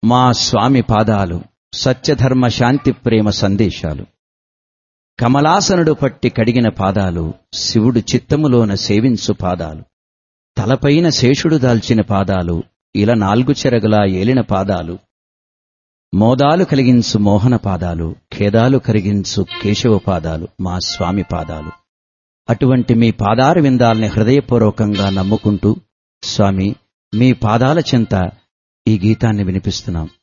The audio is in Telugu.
మా స్వామి పాదాలు సత్యధర్మ శాంతి ప్రేమ సందేశాలు. కమలాసనుడు పట్టి కడిగిన పాదాలు శివుడు చిత్తములోన సేవించు పాదాలు. తలపైన శేషుడు దాల్చిన పాదాలు ఇలా 4 చెరగులా ఏలిన పాదాలు. మోదాలు కలిగించు మోహన పాదాలు, ఖేదాలు కరిగించు కేశవ పాదాలు మా స్వామి పాదాలు. అటువంటి మీ పాదార విందాల్ని హృదయపూర్వకంగా నమ్ముకుంటూ స్వామి మీ పాదాల చెంత ఈ గీతాన్ని వినిపిస్తున్నాం.